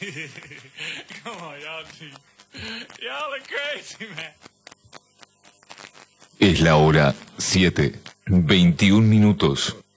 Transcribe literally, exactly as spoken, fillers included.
Come on, y'all. Y'all are crazy, man. Es la hora siete, veintiún minutos.